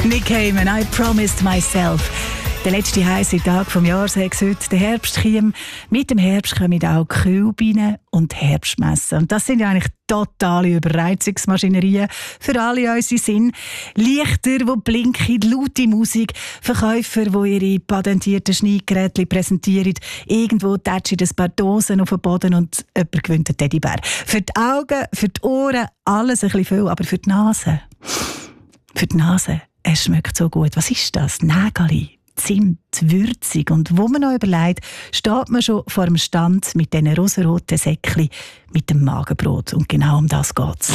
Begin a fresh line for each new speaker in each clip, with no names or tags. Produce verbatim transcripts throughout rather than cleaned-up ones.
Nick Cayman, I promised myself. Der letzte heisse Tag des Jahres sagt heute, der Herbst kommt. Mit dem Herbst kommen auch Kühlbeine und Herbstmessen. Und das sind ja eigentlich totale Überreizungsmaschinerien für alle unsere Sinne. Lichter, die blinken, laute Musik, Verkäufer, die ihre patentierten Schneidgeräte präsentieren, irgendwo tätschen ein paar Dosen auf den Boden und jemand gewinnt einen Teddybär. Für die Augen, für die Ohren, alles ein bisschen viel, aber für die Nase. Für die Nase, es schmeckt so gut. Was ist das? Nägeli. Zimt, würzig. Und wo man noch überlegt, steht man schon vor dem Stand mit diesen rosaroten Säckchen mit dem Magenbrot. Und genau um das geht's.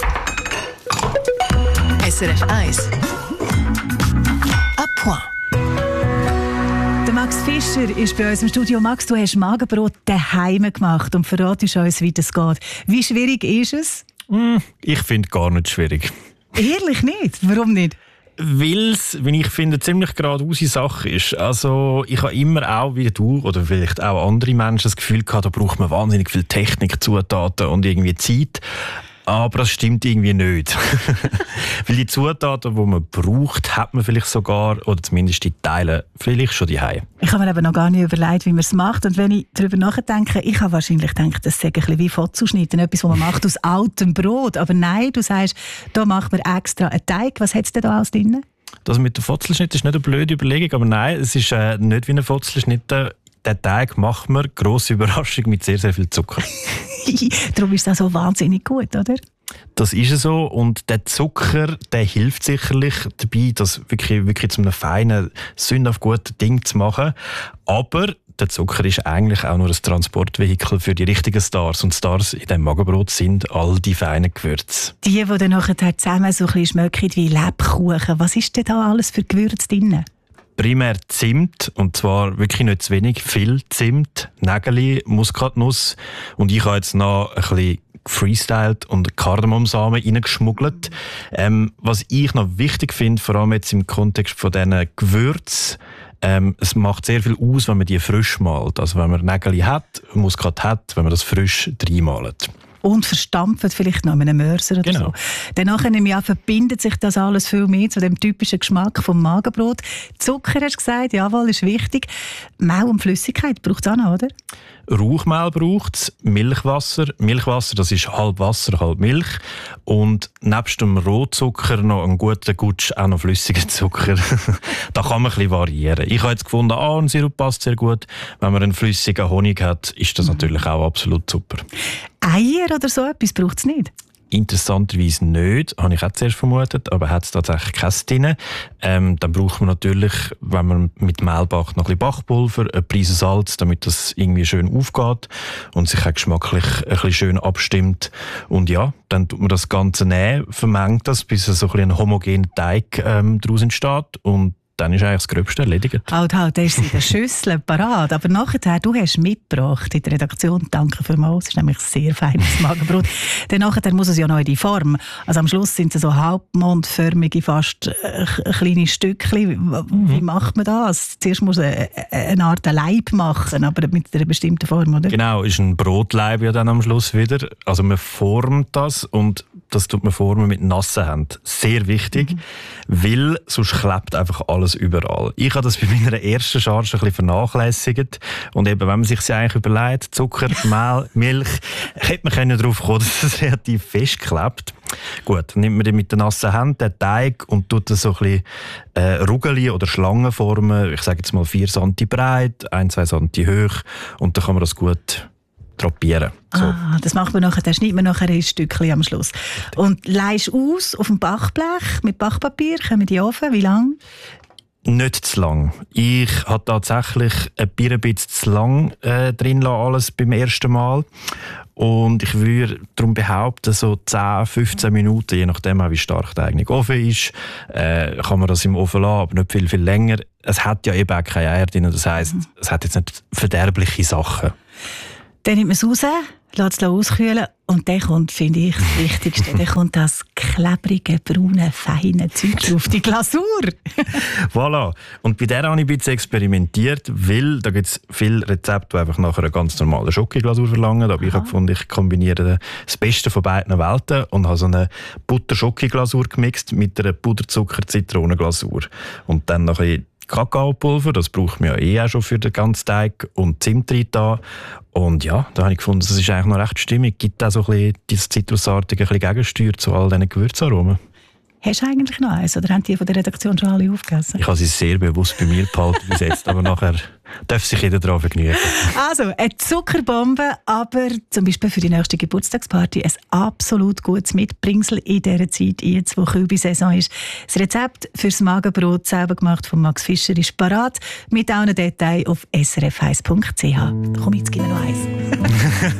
S R F eins. À point.
Der Max Fischer ist bei uns im Studio. Max, du hast Magenbrot daheim gemacht und verratest uns, wie das geht. Wie schwierig ist es?
Mm, ich finde gar nicht schwierig.
Ehrlich nicht? Warum nicht?
Weil es, wie ich finde, ziemlich geradeaus Sache ist. Also ich habe immer auch, wie du oder vielleicht auch andere Menschen, das Gefühl gehabt, da braucht man wahnsinnig viel Technik, Zutaten und irgendwie Zeit. Aber das stimmt irgendwie nicht. Weil die Zutaten, die man braucht, hat man vielleicht sogar, oder zumindest die Teile, vielleicht schon daheim.
Ich habe mir aber noch gar nicht überlegt, wie man es macht. Und wenn ich darüber nachdenke, ich habe wahrscheinlich gedacht, das sei ein bisschen wie Fotzuschneiden, etwas, was man macht aus altem Brot. Aber nein, du sagst, da macht man extra einen Teig. Was hat es denn da alles drin?
Das mit dem Fotzelschnitt ist nicht eine blöde Überlegung, aber nein, es ist äh, nicht wie ein Fotzelschnitt. Den Teig macht man, grosse Überraschung, mit sehr, sehr viel Zucker.
Darum ist das so wahnsinnig gut, oder?
Das ist es so. Und der Zucker, der hilft sicherlich dabei, das wirklich, wirklich zu einem feinen, sündhaft guten Ding zu machen. Aber der Zucker ist eigentlich auch nur ein Transportvehikel für die richtigen Stars. Und Stars in diesem Magenbrot sind all die feinen Gewürze.
Die, die dann nachher zusammen so ein bisschen schmecken wie Lebkuchen. Was ist denn da alles für Gewürze drin?
Primär Zimt, und zwar wirklich nicht zu wenig, viel Zimt, Nägeli, Muskatnuss und ich habe jetzt noch ein bisschen gefreestylt und Kardamomsamen reingeschmuggelt. Ähm, was ich noch wichtig finde, vor allem jetzt im Kontext von diesen Gewürzen, ähm, es macht sehr viel aus, wenn man die frisch malt. Also wenn man Nägeli hat, Muskat hat, wenn man das frisch reinmalt.
Und verstampft vielleicht noch mit einem Mörser oder
genau.
so. Danach im Jahr verbindet sich das alles viel mehr zu dem typischen Geschmack vom Magenbrot. Zucker, hast du gesagt, jawohl, ist wichtig. Mehl und Flüssigkeit braucht es auch noch, oder?
Rauchmehl braucht es, Milchwasser. Milchwasser, das ist halb Wasser, halb Milch. Und nebst dem Rohzucker noch einen guten Gutsch, auch noch flüssigen Zucker. Da kann man ein bisschen variieren. Ich habe jetzt gefunden, Ahornsirup passt sehr gut. Wenn man einen flüssigen Honig hat, ist das natürlich auch absolut super.
Eier oder so etwas braucht es nicht?
Interessanterweise nicht, habe ich auch zuerst vermutet, aber hat es tatsächlich keins drin. Ähm, dann braucht man natürlich, wenn man mit Mehl backt, noch ein bisschen Backpulver, eine Prise Salz, damit das irgendwie schön aufgeht und sich auch geschmacklich ein bisschen schön abstimmt. Und ja, dann tut man das Ganze nehmen, vermengt das, bis so ein bisschen ein homogener Teig ähm, daraus entsteht und dann ist eigentlich das Gröbste erledigt.
Halt, halt, der ist in der Schüssel parat. Aber nachher, du hast mitgebracht in der Redaktion, danke vielmals, das ist nämlich sehr feines Magenbrot. Dann nachher muss es ja noch in die Form. Also am Schluss sind es so halbmondförmige, fast äh, kleine Stückchen. Wie,
mhm.
wie macht man das? Zuerst muss man eine Art Leib machen, aber mit einer bestimmten Form, oder?
Genau, ist ein Brotleib ja dann am Schluss wieder. Also man formt das und das tut man formen mit nassen Händen. Sehr wichtig, mhm. weil sonst klebt einfach alles überall. Ich habe das bei meiner ersten Charge ein bisschen vernachlässigt. Und eben, wenn man sich eigentlich überlegt, Zucker, Mehl, Milch, hätte man können darauf kommen, dass es relativ fest klebt. Gut, dann nimmt man den mit den nassen Händen, den Teig, und tut das so ein bisschen äh, Rugeli oder Schlangenformen, ich sage jetzt mal vier Zentimeter breit, ein, zwei Zentimeter hoch, und dann kann man das gut drapieren. So.
Ah, das macht man nachher, dann schneidet man nachher ein Stückchen am Schluss. Richtig. Und leist aus auf dem Backblech mit Backpapier, kommen die Ofen, wie lange?
Nicht zu lang. Ich habe tatsächlich ein bisschen zu lang äh, drin lassen, alles beim ersten Mal. Und ich würde darum behaupten, so zehn, fünfzehn Minuten, je nachdem wie stark der eigene Ofen ist, äh, kann man das im Ofen lassen, aber nicht viel, viel länger. Es hat ja eben auch keine Eier drin, das heisst, mhm. es hat jetzt nicht verderbliche Sachen.
Dann nimmt man es raus, lässt es auskühlen und dann kommt, finde ich, das Wichtigste, dann kommt das klebrige, braune, feine Zeug auf die Glasur.
Voilà. Und bei der habe ich ein bisschen experimentiert, weil da gibt es viele Rezepte, die einfach nachher eine ganz normale Schokoglasur verlangen. Aber Aha. ich habe gefunden, ich kombiniere das Beste von beiden Welten und habe so eine Butter-Schokoglasur gemixt mit einer Puderzucker-Zitronenglasur. Und dann noch ein bisschen Kakaopulver, das braucht man ja eh auch schon für den ganzen Teig, und Zimt rein da. Und ja, da habe ich gefunden, das ist eigentlich noch recht stimmig. Gibt auch so ein bisschen dieses Zitrusartige ein bisschen Gegensteuer zu all diesen Gewürzaromen.
Hast du eigentlich noch eins, oder haben die von der Redaktion schon alle aufgegessen?
Ich habe sie sehr bewusst bei mir behalten bis jetzt, aber nachher darf sich jeder daran vergnügen.
Also, eine Zuckerbombe, aber zum Beispiel für die nächste Geburtstagsparty ein absolut gutes Mitbringsel in dieser Zeit, jetzt wo Kühlbi-Saison ist. Das Rezept für das Magenbrot, selber gemacht von Max Fischer, ist parat, mit allen Details auf s r f eins punkt c h. Da komme ich jetzt noch eins.